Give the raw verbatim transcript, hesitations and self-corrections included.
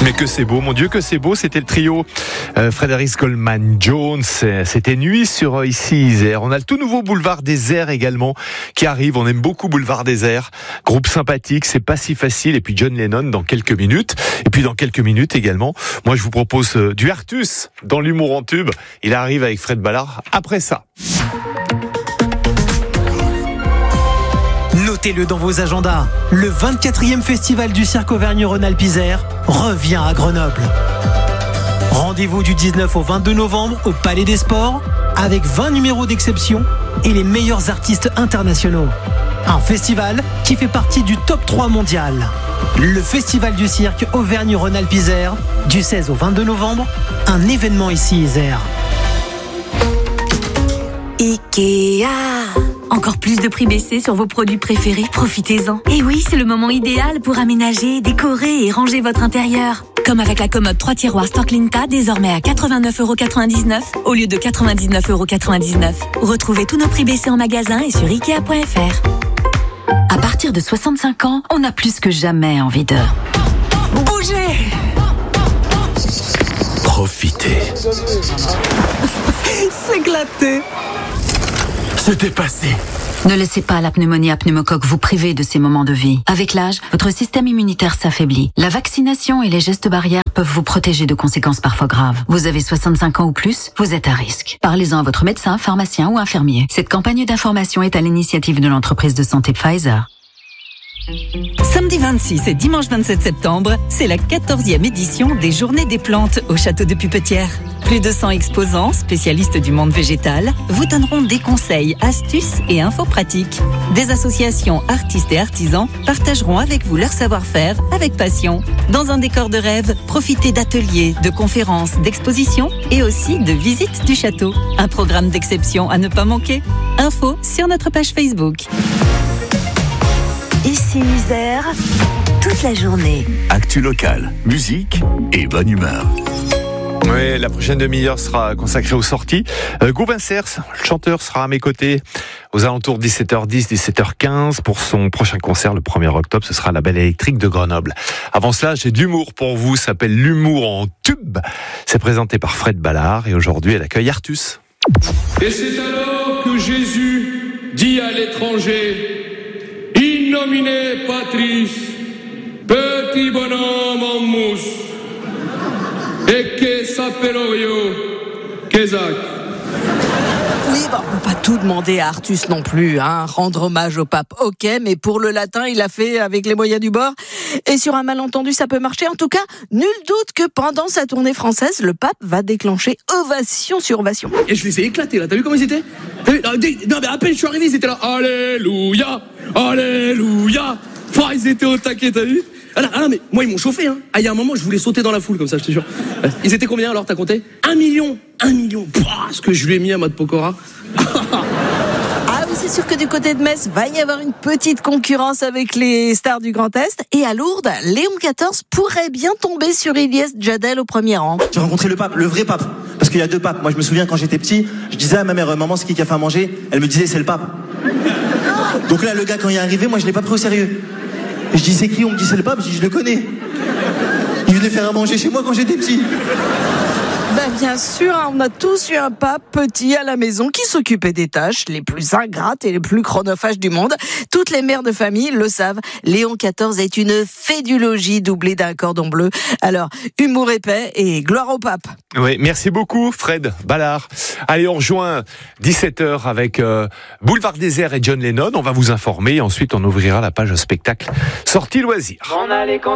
Mais que c'est beau, mon Dieu, que c'est beau. C'était le trio euh, Frédéric Coleman Jones. C'était Nuit sur euh, ici Isère. On a le tout nouveau Boulevard des Airs également qui arrive. On aime beaucoup Boulevard des Airs. Groupe sympathique, c'est pas si facile. Et puis John Lennon dans quelques minutes. Et puis dans quelques minutes également, moi je vous propose euh, du Artus dans l'humour en tube. Il arrive avec Fred Ballard après ça. Notez-le dans vos agendas. Le vingt-quatrième Festival du Cirque Auvergne-Rhône-Alpes-Isère revient à Grenoble. Rendez-vous du dix-neuf au vingt-deux novembre au Palais des Sports avec vingt numéros d'exception et les meilleurs artistes internationaux. Un festival qui fait partie du top trois mondial. Le Festival du Cirque Auvergne-Rhône-Alpes-Isère du seize au vingt-deux novembre, un événement ici Isère. Ikea. Encore plus de prix baissés sur vos produits préférés, profitez-en. Et oui, c'est le moment idéal pour aménager, décorer et ranger votre intérieur. Comme avec la commode trois tiroirs Storklinka, désormais à quatre-vingt-neuf euros quatre-vingt-dix-neuf au lieu de quatre-vingt-dix-neuf euros quatre-vingt-dix-neuf. Retrouvez tous nos prix baissés en magasin et sur ikea point f r. À partir de soixante-cinq ans, on a plus que jamais envie de bouger. Profitez. S'éclater. Se dépasser. Ne laissez pas la pneumonie à pneumocoque vous priver de ces moments de vie. Avec l'âge, votre système immunitaire s'affaiblit. La vaccination et les gestes barrières peuvent vous protéger de conséquences parfois graves. Vous avez soixante-cinq ans ou plus, vous êtes à risque. Parlez-en à votre médecin, pharmacien ou infirmier. Cette campagne d'information est à l'initiative de l'entreprise de santé Pfizer. Samedi vingt-six et dimanche vingt-sept septembre, c'est la quatorzième édition des Journées des plantes au château de Pupetière. Plus de cent exposants, spécialistes du monde végétal, vous donneront des conseils, astuces et infos pratiques. Des associations, artistes et artisans partageront avec vous leur savoir-faire avec passion. Dans un décor de rêve, profitez d'ateliers, de conférences, d'expositions et aussi de visites du château. Un programme d'exception à ne pas manquer. Info sur notre page Facebook. Ici Isère, toute la journée. Actu locale, musique et bonne humeur. Oui, la prochaine demi-heure sera consacrée aux sorties. Euh, Gauvin Cers, le chanteur, sera à mes côtés aux alentours de dix-sept heures dix, dix-sept heures quinze pour son prochain concert le premier octobre. Ce sera à la Belle Électrique de Grenoble. Avant cela, j'ai d'humour pour vous. Ça s'appelle l'humour en tube. C'est présenté par Fred Ballard et aujourd'hui, elle accueille Artus. Et c'est alors que Jésus dit à l'étranger: In nomine Patris, petit bonhomme en mousse. Et que s'appello io, Kézak. Oui, bon, on peut pas tout demander à Artus non plus, hein. Rendre hommage au pape, ok, mais pour le latin, il a fait avec les moyens du bord. Et sur un malentendu, ça peut marcher. En tout cas, nul doute que pendant sa tournée française, le pape va déclencher ovation sur ovation. Et je les ai éclatés là, t'as vu comment ils étaient? T'as vu? Non mais à peine je suis arrivé, ils étaient là, Alléluia, Alléluia. Enfin, ils étaient au taquet, t'as vu? Ah non, ah non, mais moi ils m'ont chauffé, hein. Ah, il y a un moment je voulais sauter dans la foule comme ça, je te jure. Ils étaient combien alors, t'as compté? Un million, un million. Pouah, ce que je lui ai mis à Matt Pokora. Ah oui, c'est sûr que du côté de Metz, va y avoir une petite concurrence avec les stars du Grand Est. Et à Lourdes, Léon quatorze pourrait bien tomber sur Ilyes Djadel au premier rang. J'ai rencontré le pape, le vrai pape. Parce qu'il y a deux papes. Moi je me souviens quand j'étais petit, je disais à ma mère, maman c'est qui qui a fait à manger? Elle me disait c'est le pape. Donc là le gars quand il est arrivé, moi je l'ai pas pris au sérieux. Je dis c'est qui? On me dit c'est le pape, je dis je le connais. Il venait faire à manger chez moi quand j'étais petit. Ben bien sûr, on a tous eu un pape petit à la maison qui s'occupait des tâches les plus ingrates et les plus chronophages du monde. Toutes les mères de famille le savent. Léon quatorze est une fédulogie doublée d'un cordon bleu. Alors, humour épais et gloire au pape. Oui, merci beaucoup Fred Ballard. Allez, on rejoint dix-sept heures avec euh, Boulevard des Airs et John Lennon. On va vous informer et ensuite on ouvrira la page spectacle Sortie loisirs.